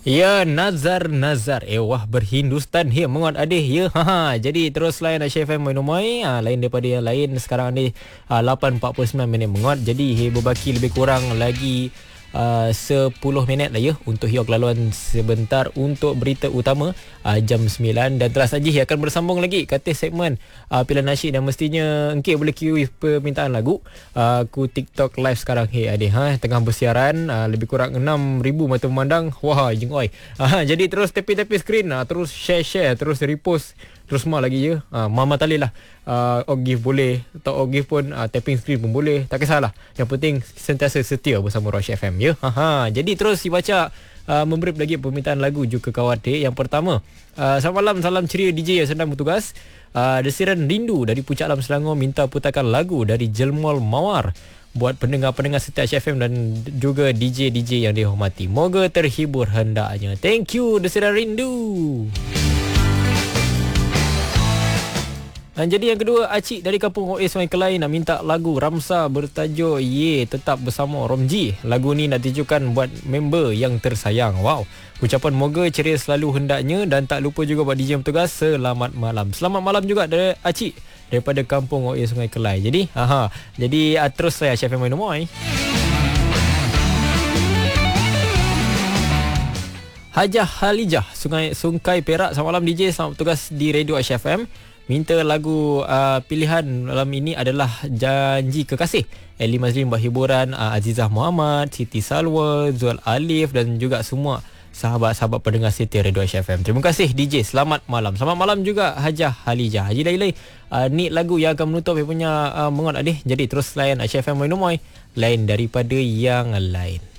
Ya, Nazar. Wah, berhindustan. Ya, menguat adih. Ya, Jadi, terus layan Asia FM Mainumai. Lain daripada yang lain. Sekarang ni 8.49 minit menguat. Jadi, berbaki lebih kurang lagi 10 minit lah ya untuk hiok laluan sebentar untuk berita utama jam 9 dan terus saja akan bersambung lagi kata segmen pilihan nasyid dan mestinya engkau boleh queue permintaan lagu ku TikTok live sekarang tengah bersiaran lebih kurang 6,000 mata memandang. Wah jeng oi. Jadi terus tepi-tepi skrin terus share terus repost terus semua lagi je. Mama tali lah. Give boleh atau give pun tapping screen pun boleh, tak kisahlah. Yang penting sentiasa setia bersama Rush FM ya. Jadi terus dibaca memberi lagi permintaan lagu juga kawate. Yang pertama, selamat malam, salam ceria DJ yang sedang bertugas. Desiran rindu dari Puncak Alam Selangor minta putarkan lagu dari Jelmol Mawar buat pendengar-pendengar setia FM dan juga DJ-DJ yang dihormati. Moga terhibur hendaknya. Thank you Desiran rindu. Jadi yang kedua, Acik dari Kampung OA Sungai Kelai nak minta lagu Ramsa bertajuk Ye Tetap Bersama Romji. Lagu ni nak ditujukan buat member yang tersayang. Wow. Ucapan moga ceria selalu hendaknya dan tak lupa juga buat DJ yang bertugas selamat malam. Selamat malam juga dari Acik daripada Kampung OA Sungai Kelai. Jadi, terus saya Chef Emma Numoy. Hajah Halijah Sungkai Perak. Selamat malam DJ, selamat bertugas di Radio Chef FM. Minta lagu pilihan malam ini adalah Janji Kekasih, Eli Mazlin buat hiburan, Azizah Muhammad, Siti Salwa, Zual Alif dan juga semua sahabat-sahabat pendengar setia Radio FM. Terima kasih DJ, selamat malam. Selamat malam juga Hajah Halijah. Haji Lailai, ni lagu yang akan menutup punya mengon adih. Jadi terus layan FM Mainumoi, lain daripada yang lain.